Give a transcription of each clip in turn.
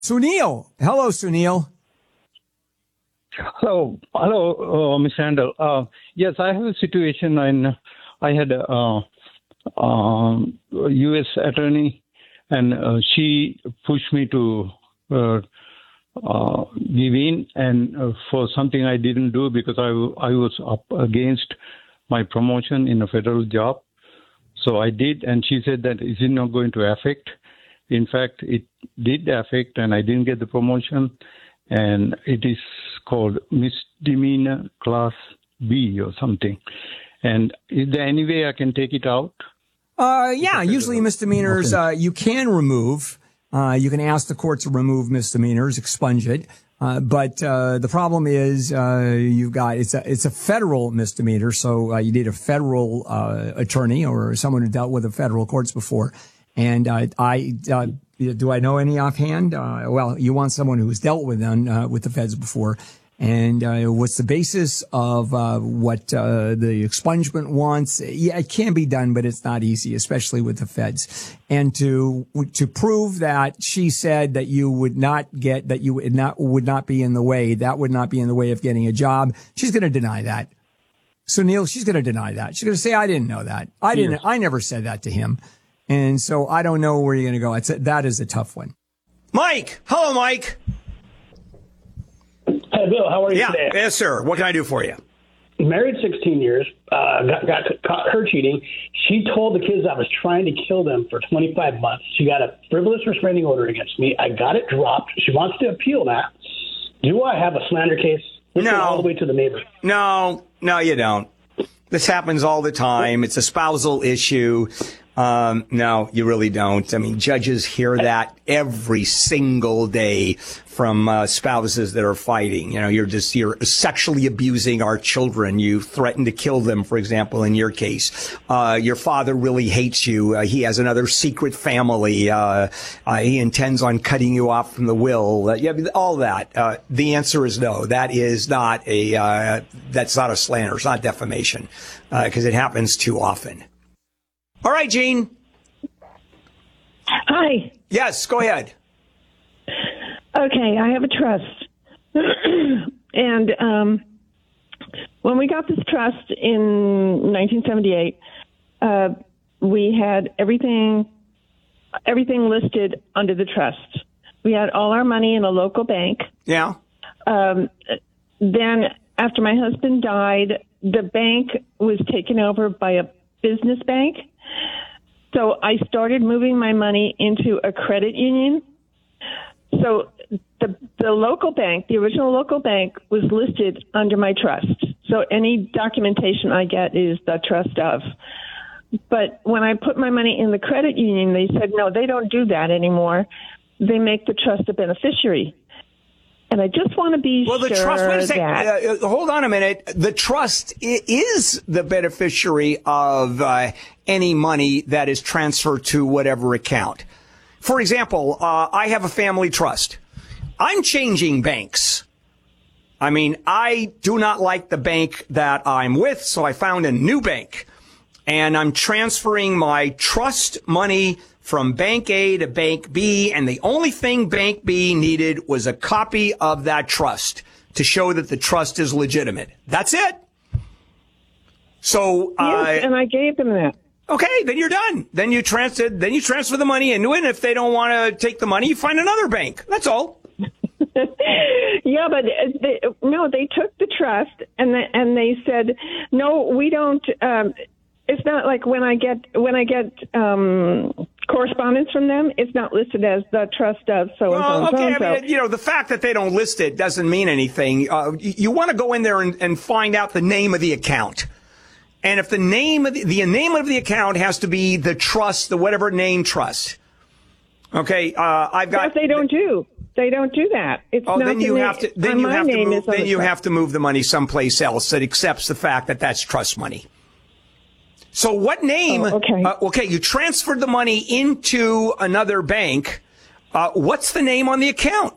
Sunil. Hello, Sunil. Hello, Mr. Handel. Yes, I have a situation. I had a U.S. attorney, and she pushed me to give in, and for something I didn't do because I was up against my promotion in a federal job. So I did, and she said that is it not going to affect? In fact, it did affect, and I didn't get the promotion, and it is called misdemeanor class B or something. And is there any way I can take it out? Yeah, usually misdemeanors you can remove. You can ask the court to remove misdemeanors, expunge it. But the problem is it's a federal misdemeanor, so you need a federal attorney or someone who dealt with the federal courts before. And do I know any offhand? Well, you want someone who's dealt with them with the feds before. And what's the basis of what the expungement wants? Yeah, it can be done, but it's not easy, especially with the feds. And to prove that she said that you would not be in the way, that would not be in the way of getting a job, she's going to deny that. Sunil, she's going to deny that. She's going to say, I didn't know that. I never said that to him. And so I don't know where you're going to go. That is a tough one. Mike. Hello, Mike. Hey, Bill, how are you today? Yes, sir. What can I do for you? Married 16 years, got caught her cheating. She told the kids I was trying to kill them for 25 months. She got a frivolous restraining order against me. I got it dropped. She wants to appeal that. Do I have a slander case? No. All the way to the neighbor. No, you don't. This happens all the time. It's a spousal issue. No, you really don't. I mean, judges hear that every single day from spouses that are fighting. You know, you're sexually abusing our children. You threaten to kill them, for example, in your case. Your father really hates you. He has another secret family. He intends on cutting you off from the will. All that. The answer is no. That's not a slander. It's not defamation, because it happens too often. All right, Gene. Hi. Yes, go ahead. Okay, I have a trust. And when we got this trust in 1978, we had everything listed under the trust. We had all our money in a local bank. Yeah. Then after my husband died, the bank was taken over by a business bank. So I started moving my money into a credit union. So the local bank, the original local bank, was listed under my trust. So any documentation I get is the trust of. But when I put my money in the credit union, they said, no, they don't do that anymore. They make the trust a beneficiary. And I just want to be sure the trust, wait a second. that... Hold on a minute. The trust is the beneficiary of any money that is transferred to whatever account. For example, I have a family trust. I'm changing banks. I mean, I do not like the bank that I'm with, so I found a new bank. And I'm transferring my trust money from Bank A to Bank B, and the only thing Bank B needed was a copy of that trust to show that the trust is legitimate. That's it. So, Yes, and I gave them that. Okay, then you're done. Then you transfer the money into it, and if they don't want to take the money, you find another bank. That's all. Yeah, but they took the trust and they said, no, we don't. It's not like when I get correspondence from them, it's not listed as the trust of so and so. Okay, I mean, the fact that they don't list it doesn't mean anything. You want to go in there and find out the name of the account. And if the name of the account has to be the trust, the whatever name trust. Okay, I've got. But they don't do. They don't do that. It's not then you have to. Then you have to move. Then you have to move the money someplace else that accepts the fact that that's trust money. So what name? Oh, okay. Okay, you transferred the money into another bank. What's the name on the account?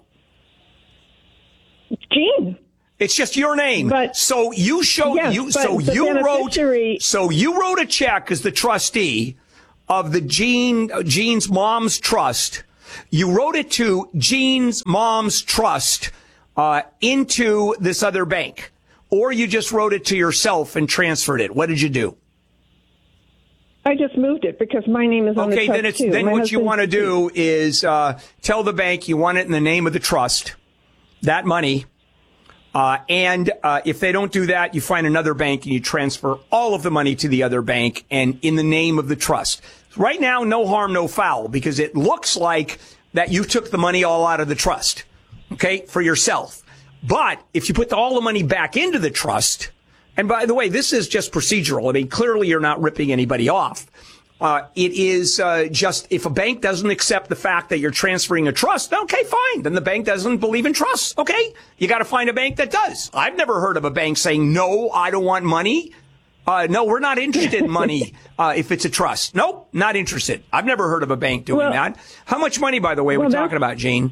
Jean. It's just your name. But, so you showed yes, you wrote a check as the trustee of the Jean's mom's trust You wrote it to Jean's mom's trust into this other bank, or you just wrote it to yourself and transferred it. What did you do? I just moved it because my name is on the trust too. Then what you want to do is tell the bank you want it in the name of the trust, that money. And if they don't do that, you find another bank and you transfer all of the money to the other bank and in the name of the trust. Right now, no harm, no foul, because it looks like that you took the money all out of the trust, okay, for yourself. But if you put all the money back into the trust, and by the way, this is just procedural. I mean, clearly you're not ripping anybody off. It is just if a bank doesn't accept the fact that you're transferring a trust, okay, fine. Then the bank doesn't believe in trusts. Okay, you got to find a bank that does. I've never heard of a bank saying, no, I don't want money. No, we're not interested in money if it's a trust. Nope, not interested. I've never heard of a bank doing that. How much money, by the way, we're talking about, Jean?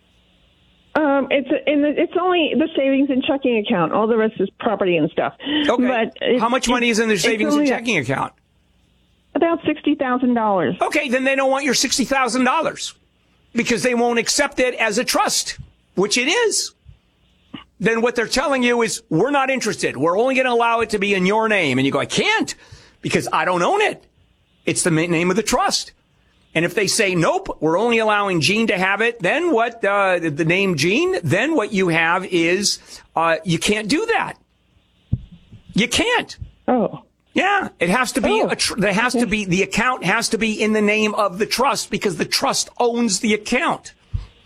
It's only the savings and checking account. All the rest is property and stuff. Okay. But how much money is in their savings and checking account? About $60,000. Okay, then they don't want your $60,000 because they won't accept it as a trust, which it is. Then what they're telling you is, we're not interested. We're only going to allow it to be in your name. And you go, I can't because I don't own it. It's the name of the trust. And if they say, nope, we're only allowing Jean to have it, then what, the name Jean, then what you have is, you can't do that. You can't. Oh. Yeah, it has to be the account has to be in the name of the trust because the trust owns the account.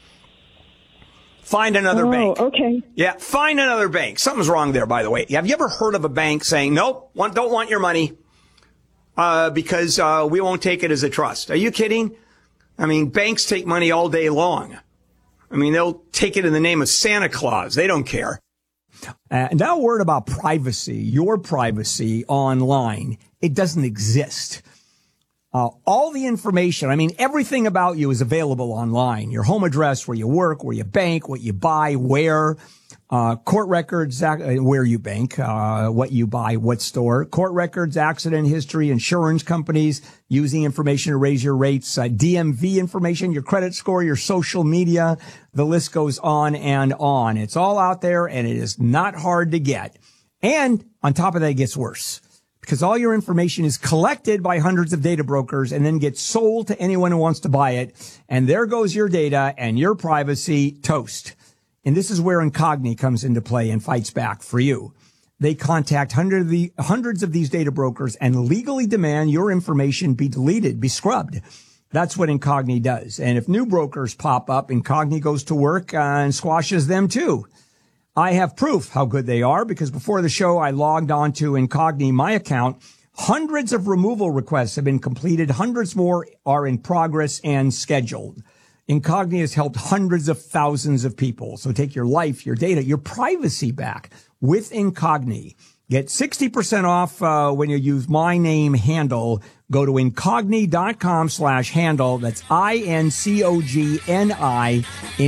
Find another bank. Okay. Yeah, find another bank. Something's wrong there, by the way. Have you ever heard of a bank saying, nope, don't want your money because we won't take it as a trust? Are you kidding? I mean, banks take money all day long. I mean, they'll take it in the name of Santa Claus. They don't care. Now a word about privacy, your privacy online. It doesn't exist. All the information, I mean, everything about you is available online. Your home address, where you work, where you bank, what you buy, where, court records, where you bank, what you buy, what store, court records, accident history, insurance companies using information to raise your rates, DMV information, your credit score, your social media. The list goes on and on. It's all out there and it is not hard to get. And on top of that, it gets worse because all your information is collected by hundreds of data brokers and then gets sold to anyone who wants to buy it. And there goes your data and your privacy toast. And this is where Incogni comes into play and fights back for you. They contact hundreds of these data brokers and legally demand your information be deleted, be scrubbed. That's what Incogni does. And if new brokers pop up, Incogni goes to work and squashes them too. I have proof how good they are because before the show, I logged on to Incogni, my account. Hundreds of removal requests have been completed. Hundreds more are in progress and scheduled. Incogni has helped hundreds of thousands of people. So take your life, your data, your privacy back with Incogni. Get 60% off when you use my name handle. Go to incogni.com/handle. That's INCOGNI.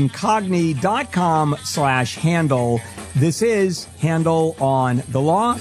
Incogni.com/handle. This is Handle on the Law.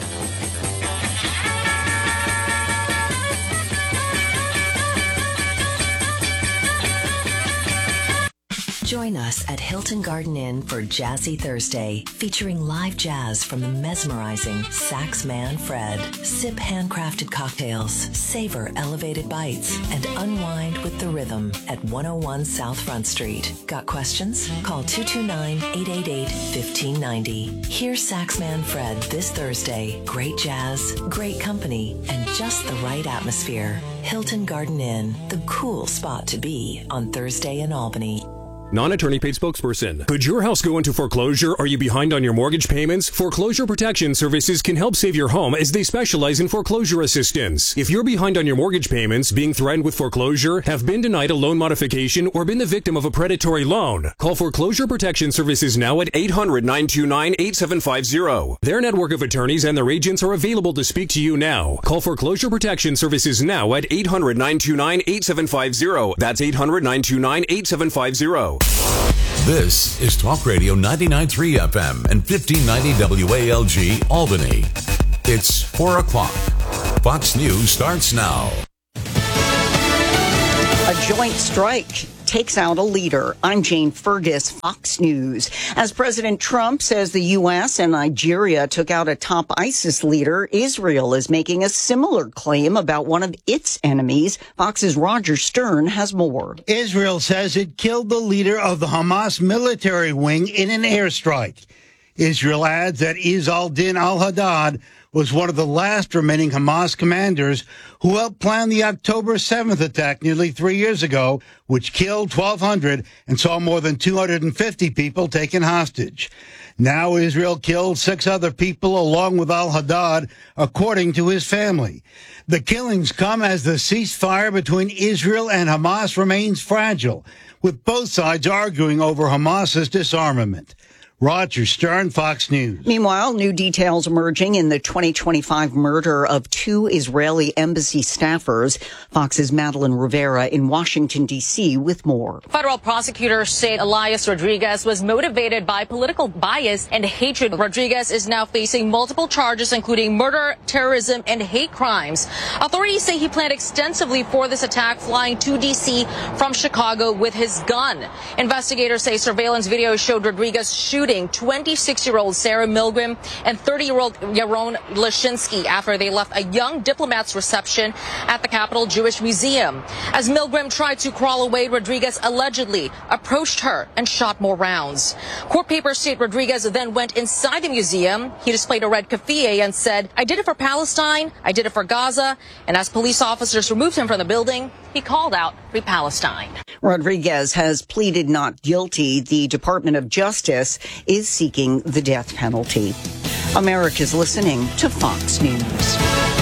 Join us at Hilton Garden Inn for Jazzy Thursday, featuring live jazz from the mesmerizing Sax Man Fred. Sip handcrafted cocktails, savor elevated bites, and unwind with the rhythm at 101 South Front Street. Got questions? Call 229-888-1590. Hear Sax Man Fred this Thursday. Great jazz, great company, and just the right atmosphere. Hilton Garden Inn, the cool spot to be on Thursday in Albany. Non-attorney paid spokesperson. Could your house go into foreclosure? Are you behind on your mortgage payments? Foreclosure Protection Services can help save your home as they specialize in foreclosure assistance. If you're behind on your mortgage payments, being threatened with foreclosure, have been denied a loan modification, or been the victim of a predatory loan, call Foreclosure Protection Services now at 800-929-8750. Their network of attorneys and their agents are available to speak to you now. Call Foreclosure Protection Services now at 800-929-8750. That's 800-929-8750. This is Talk Radio 99.3 FM and 1590 WALG Albany. It's 4 o'clock. Fox News starts now. A joint strike takes out a leader. I'm Jane Fergus, Fox News. As President Trump says the U.S. and Nigeria took out a top ISIS leader, Israel is making a similar claim about one of its enemies. Fox's Roger Stern has more. Israel says it killed the leader of the Hamas military wing in an airstrike. Israel adds that Izz al-Din al-Haddad was one of the last remaining Hamas commanders who helped plan the October 7th attack nearly 3 years ago, which killed 1,200 and saw more than 250 people taken hostage. Now Israel killed 6 other people along with al-Haddad, according to his family. The killings come as the ceasefire between Israel and Hamas remains fragile, with both sides arguing over Hamas's disarmament. Roger Stern, Fox News. Meanwhile, new details emerging in the 2025 murder of 2 Israeli embassy staffers. Fox's Madeline Rivera in Washington, D.C. with more. Federal prosecutors say Elias Rodriguez was motivated by political bias and hatred. Rodriguez is now facing multiple charges, including murder, terrorism, and hate crimes. Authorities say he planned extensively for this attack, flying to D.C. from Chicago with his gun. Investigators say surveillance video showed Rodriguez shooting 26-year-old Sarah Milgram and 30-year-old Yaron Lashinsky after they left a young diplomat's reception at the Capitol Jewish Museum. As Milgram tried to crawl away, Rodriguez allegedly approached her and shot more rounds. Court papers state Rodriguez then went inside the museum. He displayed a red keffiyeh and said, "I did it for Palestine, I did it for Gaza," and as police officers removed him from the building, he called out Free Palestine. Rodriguez has pleaded not guilty. The Department of Justice is seeking the death penalty. America's listening to Fox News.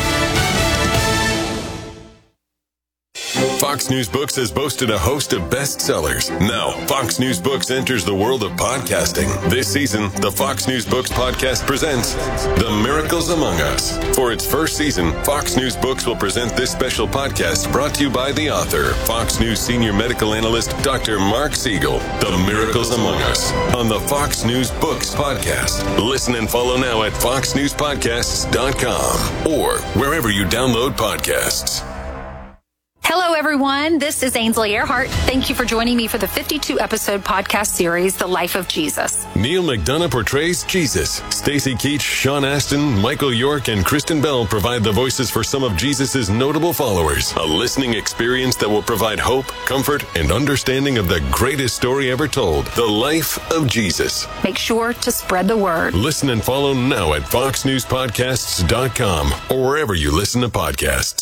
Fox News Books has boasted a host of bestsellers. Now, Fox News Books enters the world of podcasting. This season, the Fox News Books podcast presents The Miracles Among Us. For its first season, Fox News Books will present this special podcast brought to you by the author, Fox News senior medical analyst, Dr. Mark Siegel. The Miracles Among Us on the Fox News Books podcast. Listen and follow now at foxnewspodcasts.com or wherever you download podcasts. Hello, everyone. This is Ainsley Earhart. Thank you for joining me for the 52-episode podcast series, The Life of Jesus. Neil McDonough portrays Jesus. Stacey Keach, Sean Astin, Michael York, and Kristen Bell provide the voices for some of Jesus' notable followers. A listening experience that will provide hope, comfort, and understanding of the greatest story ever told, The Life of Jesus. Make sure to spread the word. Listen and follow now at foxnewspodcasts.com or wherever you listen to podcasts.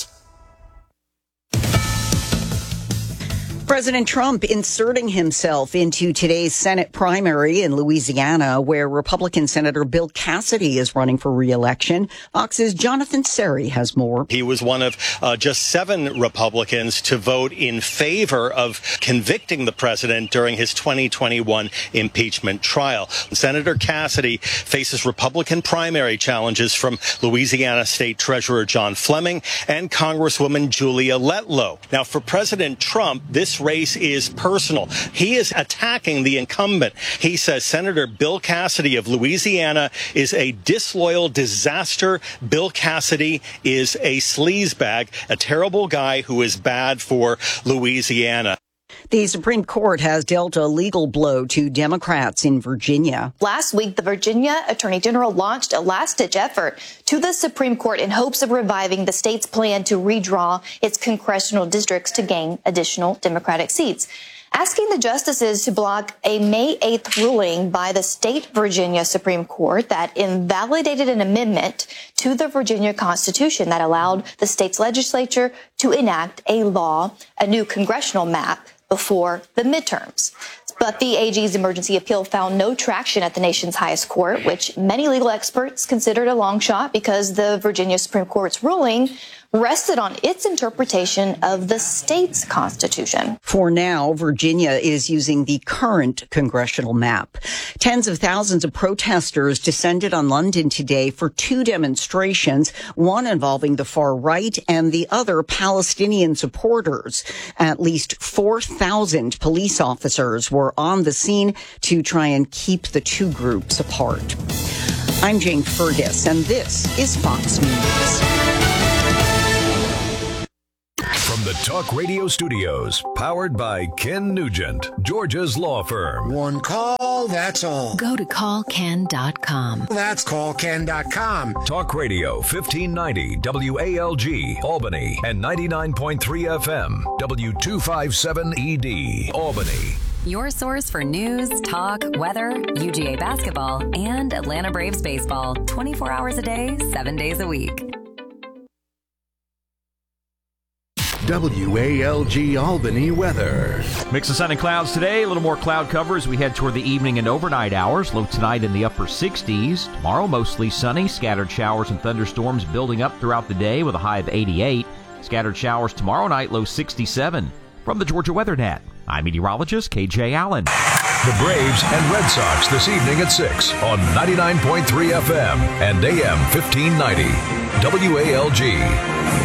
President Trump inserting himself into today's Senate primary in Louisiana, where Republican Senator Bill Cassidy is running for re-election. Fox's Jonathan Seri has more. He was one of just 7 Republicans to vote in favor of convicting the president during his 2021 impeachment trial. Senator Cassidy faces Republican primary challenges from Louisiana State Treasurer John Fleming and Congresswoman Julia Letlow. Now, for President Trump, this race is personal. He is attacking the incumbent. He says Senator Bill Cassidy of Louisiana is a disloyal disaster. Bill Cassidy is a sleazebag, a terrible guy who is bad for Louisiana. The Supreme Court has dealt a legal blow to Democrats in Virginia. Last week, the Virginia Attorney General launched a last-ditch effort to the Supreme Court in hopes of reviving the state's plan to redraw its congressional districts to gain additional Democratic seats, asking the justices to block a May 8th ruling by the state Virginia Supreme Court that invalidated an amendment to the Virginia Constitution that allowed the state's legislature to enact a law, a new congressional map, before the midterms. But the AG's emergency appeal found no traction at the nation's highest court, which many legal experts considered a long shot because the Virginia Supreme Court's ruling rested on its interpretation of the state's constitution. For now, Virginia is using the current congressional map. Tens of thousands of protesters descended on London today for 2 demonstrations, one involving the far right and the other Palestinian supporters. At least 4,000 police officers were on the scene to try and keep the 2 groups apart. I'm Jane Fergus, and this is Fox News. From the Talk Radio studios, powered by Ken Nugent, Georgia's law firm. One call, that's all. Go to callken.com. That's callken.com. Talk Radio 1590 WALG, Albany, and 99.3 FM, W257ED, Albany. Your source for news, talk, weather, UGA basketball, and Atlanta Braves baseball. 24 hours a day, 7 days a week. WALG Albany weather. Mix of sun and clouds today. A little more cloud cover as we head toward the evening and overnight hours. Low tonight in the upper 60s. Tomorrow, mostly sunny. Scattered showers and thunderstorms building up throughout the day with a high of 88. Scattered showers tomorrow night, low 67. From the Georgia Weather Net, I'm meteorologist KJ Allen. The Braves and Red Sox this evening at 6 on 99.3 FM and AM 1590 WALG.